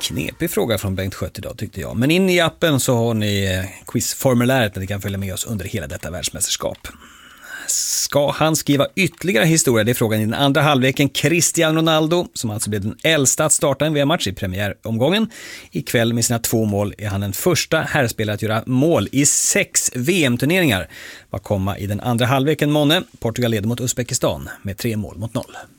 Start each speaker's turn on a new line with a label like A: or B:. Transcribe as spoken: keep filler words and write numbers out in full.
A: knepig fråga från Bengt Schött idag tyckte jag. Men in i appen så har ni quizformuläret där ni kan följa med oss under hela detta världsmästerskap. Ska han skriva ytterligare historia? Det är frågan i den andra halvleken. Cristiano Ronaldo, som alltså blev den äldsta att starta en V M-match i premiäromgången. Ikväll med sina två mål är han den första herrspelare att göra mål i sex V M-turneringar. Vad komma i den andra halvleken månne? Portugal leder mot Uzbekistan med tre mål mot noll.